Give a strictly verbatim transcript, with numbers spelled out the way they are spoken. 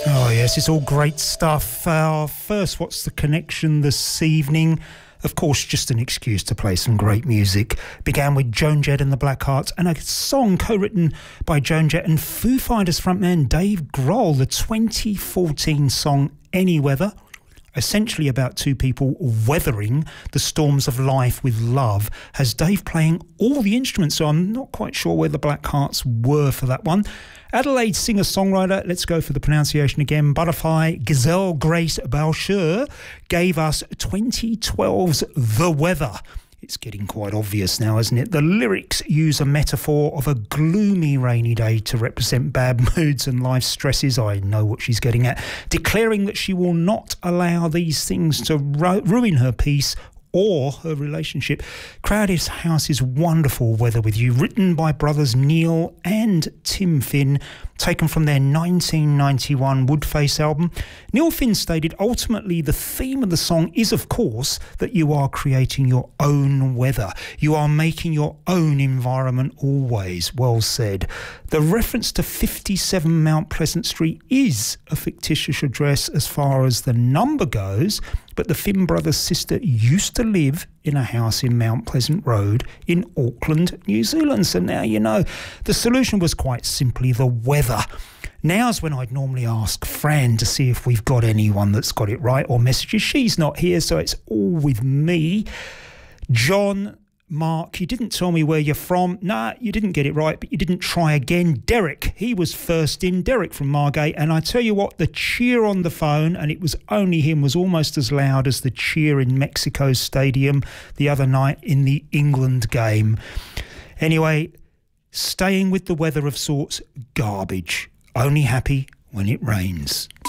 Oh yes, it's all great stuff. Uh, first, what's the connection this evening? Of course, just an excuse to play some great music. Began with Joan Jett and the Blackhearts and a song co-written by Joan Jett and Foo Fighters frontman Dave Grohl, the twenty fourteen song Any Weather. Essentially about two people weathering the storms of life with love, has Dave playing all the instruments, so I'm not quite sure where the Blackhearts were for that one. Adelaide singer-songwriter, let's go for the pronunciation again, Butterfly Giselle Grace Boucher gave us twenty twelve's The Weather. It's getting quite obvious now, isn't it? The lyrics use a metaphor of a gloomy rainy day to represent bad moods and life stresses. I know what she's getting at. Declaring that she will not allow these things to ru- ruin her peace or her relationship. Crowded House's Wonderful Weather With You, written by brothers Neil and Tim Finn, taken from their nineteen ninety-one Woodface album. Neil Finn stated, ultimately the theme of the song is, of course, that you are creating your own weather. You are making your own environment always. Well said. The reference to fifty-seven Mount Pleasant Street is a fictitious address as far as the number goes, but the Finn brothers' sister used to live in a house in Mount Pleasant Road in Auckland, New Zealand. So now you know. The solution was quite simply the weather. Now's when I'd normally ask Fran to see if we've got anyone that's got it right or messages. She's not here, so it's all with me. John, Mark, you didn't tell me where you're from. Nah, you didn't get it right, but you didn't try again. Derek, he was first in. Derek from Margate. And I tell you what, the cheer on the phone, and it was only him, was almost as loud as the cheer in Mexico's stadium the other night in the England game. Anyway, staying with the weather of sorts, garbage. Only happy when it rains.